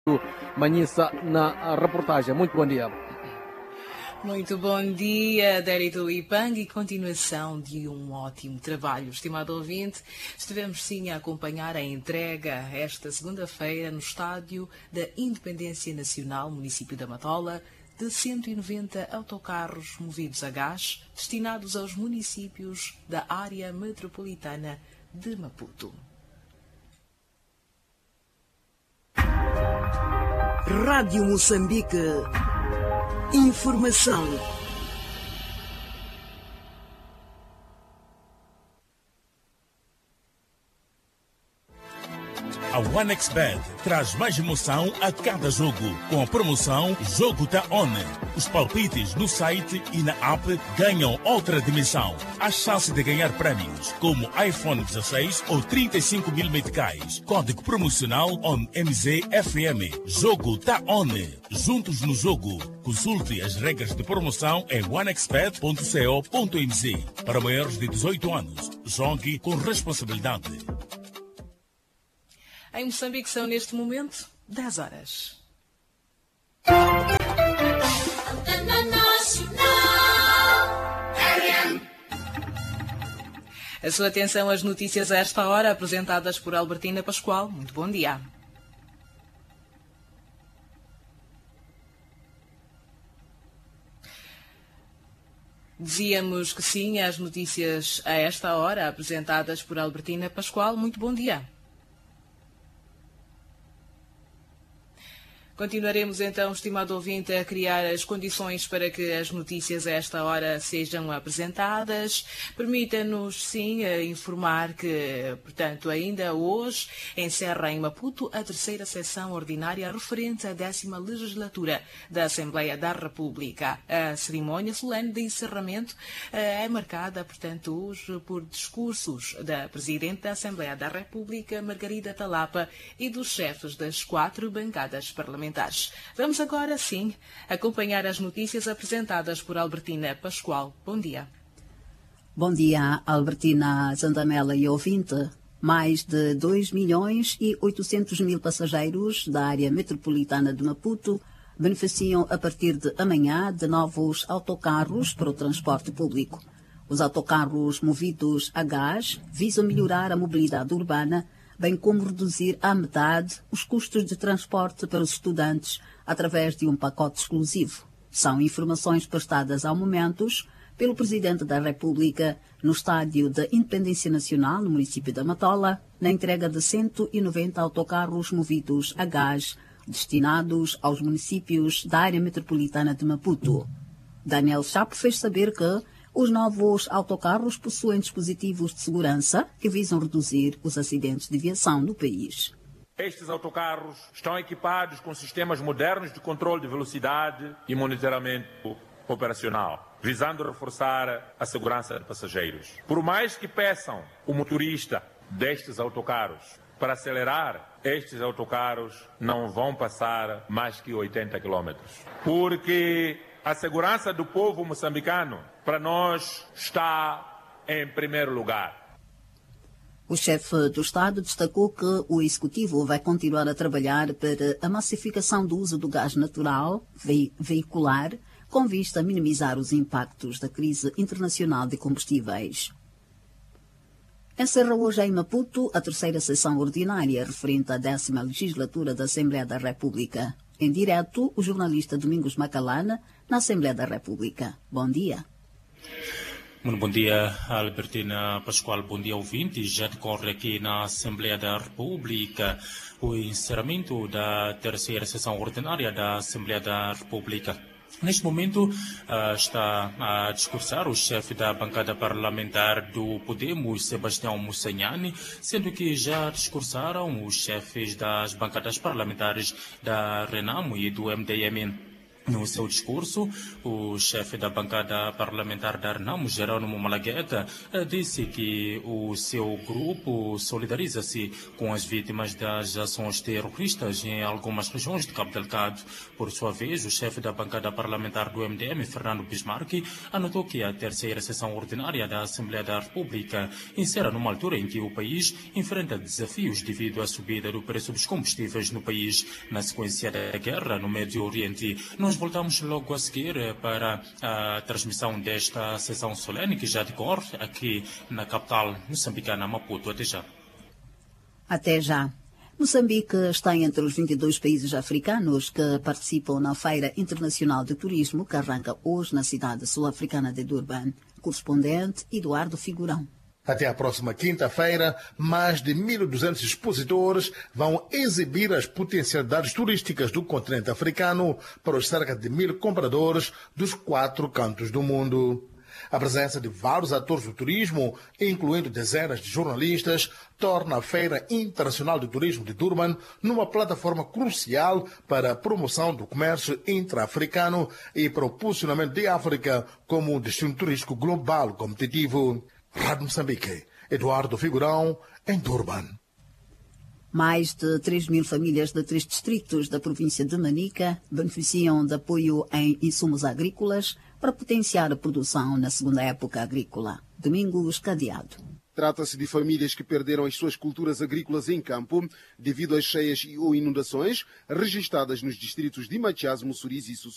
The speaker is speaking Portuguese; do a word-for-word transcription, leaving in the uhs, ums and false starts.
Manhissa na reportagem. Muito bom dia. Muito bom dia, Dérito Ipang, e continuação de um ótimo trabalho. Estimado ouvinte, estivemos sim a acompanhar a entrega esta segunda-feira no Estádio da Independência Nacional, município da Matola, de cento e noventa autocarros movidos a gás, destinados aos municípios da área metropolitana de Maputo. Rádio Moçambique. Informação. A OneXBet traz mais emoção a cada jogo, com a promoção Jogo Tá On. Os palpites no site e na app ganham outra dimensão. Há chance de ganhar prémios, como iPhone dezesseis ou trinta e cinco mil meticais. Código promocional O N M Z F M. Jogo Tá On. Juntos no jogo. Consulte as regras de promoção em onexbet ponto co ponto m z. Para maiores de dezoito anos, jogue com responsabilidade. Em Moçambique são neste momento dez horas. A sua atenção às notícias a esta hora, apresentadas por Albertina Pascoal. Muito bom dia. Dizíamos que sim, as notícias a esta hora, apresentadas por Albertina Pascoal. Muito bom dia. Continuaremos então, estimado ouvinte, a criar as condições para que as notícias a esta hora sejam apresentadas. Permita-nos, sim, informar que, portanto, ainda hoje encerra em Maputo a terceira sessão ordinária referente à décima legislatura da Assembleia da República. A cerimónia solene de encerramento é marcada, portanto, hoje por discursos da Presidente da Assembleia da República, Margarida Talapa, e dos chefes das quatro bancadas parlamentares. Vamos agora, sim, acompanhar as notícias apresentadas por Albertina Pascoal. Bom dia. Bom dia, Albertina Zandamela e ouvinte. Mais de dois milhões e oitocentos mil passageiros da área metropolitana de Maputo beneficiam a partir de amanhã de novos autocarros para o transporte público. Os autocarros movidos a gás visam melhorar a mobilidade urbana, bem como reduzir à metade os custos de transporte para os estudantes através de um pacote exclusivo. São informações prestadas ao momento pelo Presidente da República no Estádio da Independência Nacional, no município da Matola, na entrega de cento e noventa autocarros movidos a gás destinados aos municípios da área metropolitana de Maputo. Daniel Chapo fez saber que os novos autocarros possuem dispositivos de segurança que visam reduzir os acidentes de viação no país. Estes autocarros estão equipados com sistemas modernos de controle de velocidade e monitoramento operacional, visando reforçar a segurança de passageiros. Por mais que peçam o motorista destes autocarros para acelerar, estes autocarros não vão passar mais que oitenta quilômetros. Porque a segurança do povo moçambicano, para nós, está em primeiro lugar. O chefe do Estado destacou que o Executivo vai continuar a trabalhar para a massificação do uso do gás natural ve- veicular, com vista a minimizar os impactos da crise internacional de combustíveis. Encerra hoje em Maputo a terceira sessão ordinária referente à décima legislatura da Assembleia da República. Em direto, o jornalista Domingos Macalana, na Assembleia da República. Bom dia. Muito bom dia, Albertina Pascoal. Bom dia, ouvintes. Já decorre aqui na Assembleia da República o encerramento da terceira sessão ordinária da Assembleia da República. Neste momento uh, está a discursar o chefe da bancada parlamentar do Podemos, Sebastião Mussanhani, sendo que já discursaram os chefes das bancadas parlamentares da Renamo e do M D M. No seu discurso, o chefe da bancada parlamentar da Renamo, Jerônimo Malagueta, disse que o seu grupo solidariza-se com as vítimas das ações terroristas em algumas regiões de Cabo Delgado. Por sua vez, o chefe da bancada parlamentar do M D M, Fernando Bismarck, anotou que a terceira sessão ordinária da Assembleia da República encerra numa altura em que o país enfrenta desafios devido à subida do preço dos combustíveis no país. Na sequência da guerra no Médio Oriente, nós voltamos logo a seguir para a transmissão desta sessão solene que já decorre aqui na capital moçambicana, Maputo. Até já. Até já. Moçambique está entre os vinte e dois países africanos que participam na Feira Internacional de Turismo que arranca hoje na cidade sul-africana de Durban. Correspondente Eduardo Figurão. Até a próxima quinta-feira, mais de mil e duzentos expositores vão exibir as potencialidades turísticas do continente africano para os cerca de mil compradores dos quatro cantos do mundo. A presença de vários atores do turismo, incluindo dezenas de jornalistas, torna a Feira Internacional de Turismo de Durban numa plataforma crucial para a promoção do comércio intra-africano e para o posicionamento de África como um destino turístico global competitivo. Rádio Moçambique, Eduardo Figurão, em Durban. Mais de três mil famílias de três distritos da província de Manica beneficiam de apoio em insumos agrícolas para potenciar a produção na segunda época agrícola. Domingos Cadeado. Trata-se de famílias que perderam as suas culturas agrícolas em campo devido às cheias e ou inundações registradas nos distritos de Matias, Mussuriz e Sussu